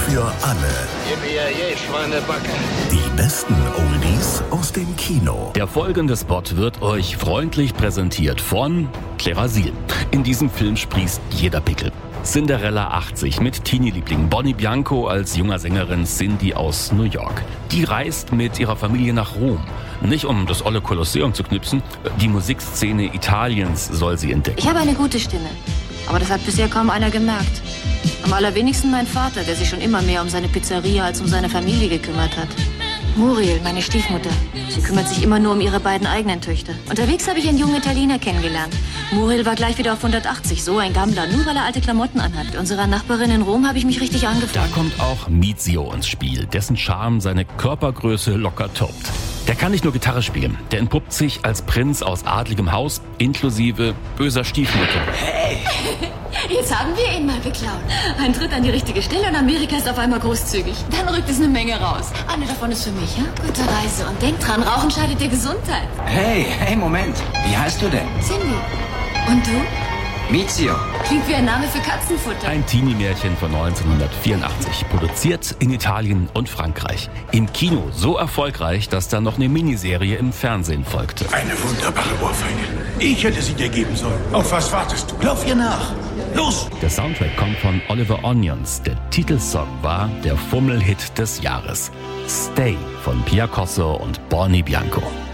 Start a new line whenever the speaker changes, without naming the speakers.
für alle.
Schweinebacke.
Die besten Oldies aus dem Kino.
Der folgende Spot wird euch freundlich präsentiert von Klerasil. In diesem Film sprießt jeder Pickel. Cinderella 80 mit Teenie-Liebling Bonnie Bianco als junger Sängerin Cindy aus New York. Die reist mit ihrer Familie nach Rom. Nicht um das olle Kolosseum zu knipsen, die Musikszene Italiens soll sie entdecken.
Ich habe eine gute Stimme, aber das hat bisher kaum einer gemerkt. Am allerwenigsten mein Vater, der sich schon immer mehr um seine Pizzeria als um seine Familie gekümmert hat. Muriel, meine Stiefmutter. Sie kümmert sich immer nur um ihre beiden eigenen Töchter. Unterwegs habe ich einen jungen Italiener kennengelernt. Muriel war gleich wieder auf 180, so ein Gammler, nur weil er alte Klamotten anhat. Mit unserer Nachbarin in Rom habe ich mich richtig
Da
angefangen.
kommt auch Mizio ins Spiel, dessen Charme seine Körpergröße locker toppt. Der kann nicht nur Gitarre spielen, der entpuppt sich als Prinz aus adligem Haus, inklusive böser Stiefmutter.
Jetzt haben wir ihn mal beklaut. Ein Tritt an die richtige Stelle und Amerika ist auf einmal großzügig. Dann rückt es eine Menge raus. Eine davon ist für mich, ja? Gute Reise und denk dran, Rauchen schadet der Gesundheit.
Hey, Moment. Wie heißt du denn?
Cindy. Und du?
Mizio.
Klingt wie ein Name für Katzenfutter.
Ein Teenie-Märchen von 1984, produziert in Italien und Frankreich. Im Kino so erfolgreich, dass dann noch eine Miniserie im Fernsehen folgte.
Eine wunderbare Ohrfeige. Ich hätte sie dir geben sollen. Auf was wartest du? Lauf ihr nach. Los!
Der Soundtrack kommt von Oliver Onions. Der Titelsong war der Fummel-Hit des Jahres. Stay von Pia Cosso und Bonnie Bianco.